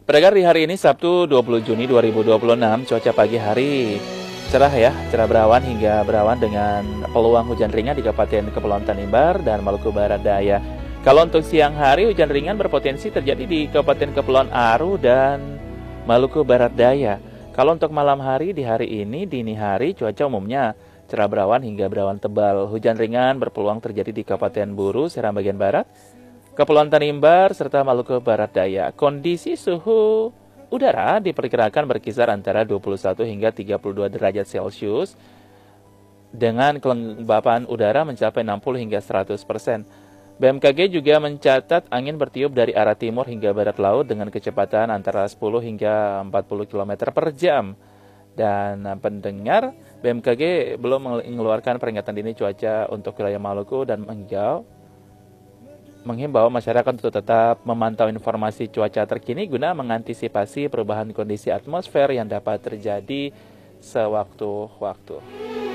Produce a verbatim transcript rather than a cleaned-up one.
Pendengar, di hari ini Sabtu dua puluh Juni dua ribu dua puluh enam, cuaca pagi hari cerah ya, cerah berawan hingga berawan dengan peluang hujan ringan di Kabupaten Kepulauan Tanimbar dan Maluku Barat Daya. Kalau untuk siang hari, hujan ringan berpotensi terjadi di Kabupaten Kepulauan Aru dan Maluku Barat Daya. Kalau untuk malam hari, di hari ini, dini hari, cuaca umumnya cerah berawan hingga berawan tebal. Hujan ringan berpeluang terjadi di Kabupaten Buru, Seram bagian barat, Kepulauan Tanimbar, serta Maluku Barat Daya. Kondisi suhu udara diperkirakan berkisar antara dua puluh satu hingga tiga puluh dua derajat Celcius dengan kelembapan udara mencapai enam puluh hingga seratus persen. B M K G juga mencatat angin bertiup dari arah timur hingga barat laut dengan kecepatan antara sepuluh hingga empat puluh kilometer per jam. Dan pendengar, B M K G belum mengeluarkan peringatan dini cuaca untuk wilayah Maluku dan menghijau menghimbau masyarakat untuk tetap memantau informasi cuaca terkini guna mengantisipasi perubahan kondisi atmosfer yang dapat terjadi sewaktu-waktu.